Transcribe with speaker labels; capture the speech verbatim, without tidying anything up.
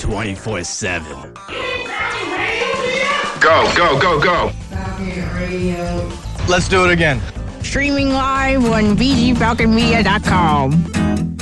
Speaker 1: twenty-four seven.
Speaker 2: Go, go, go, go.
Speaker 3: Falcon Radio.
Speaker 4: Let's do it again.
Speaker 5: Streaming live on V G Falcon Media dot com.